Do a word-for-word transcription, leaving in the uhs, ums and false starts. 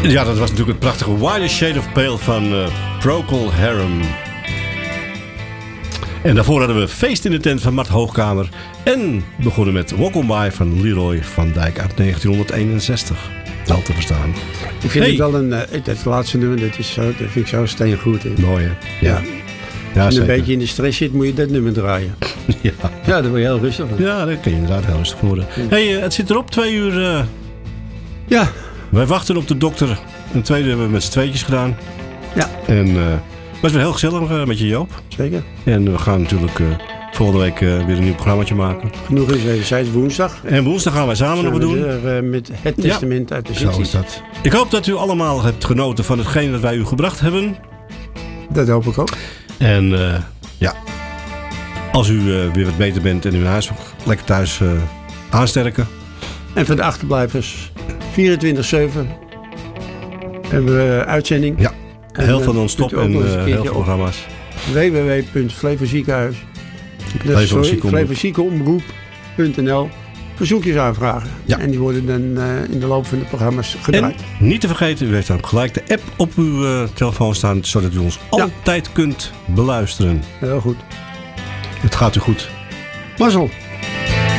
Ja, dat was natuurlijk het prachtige White Shade of Pale van uh, Procol Harum. En daarvoor hadden we Feest in de Tent van Mart Hoogkamer. En begonnen met Walk On By van Leroy van Dijk uit negentienhonderdeenenzestig. Wel te verstaan. Ik vind hey. het wel een, uh, het laatste nummer, dat, is zo, dat vind ik zo steengoed. Hè. Mooi hè? Ja. ja Als je een beetje in de stress zit, moet je dat nummer draaien. ja. Ja, daar word je heel rustig van. Ja, daar kun je inderdaad heel rustig worden. Ja. Hey, uh, het zit erop, twee uur. Uh... Ja. Wij wachten op de dokter. Een tweede hebben we met z'n tweetjes gedaan. Ja. En uh, het was weer heel gezellig uh, met je Joop. Zeker. En we gaan natuurlijk uh, volgende week uh, weer een nieuw programmaatje maken. Genoeg is wederzijds woensdag. En woensdag gaan wij samen nog wat doen. Er, uh, met het testament ja. uit de zestiende. Zo is dat. Ik hoop dat u allemaal hebt genoten van hetgeen dat wij u gebracht hebben. Dat hoop ik ook. En uh, ja, als u uh, weer wat beter bent en uw huis lekker thuis uh, aansterken. En voor de achterblijvers vierentwintig zeven hebben we uitzending. Ja, en heel veel non-stop en uh, heel veel programma's. w w w punt flevoziekenhuis flevoziekenomroep punt n l verzoekjes aanvragen. Ja. En die worden dan uh, in de loop van de programma's gedraaid. En niet te vergeten, u heeft dan gelijk de app op uw uh, telefoon staan, zodat u ons ja. altijd kunt beluisteren. Heel goed. Het gaat u goed. Mazzel.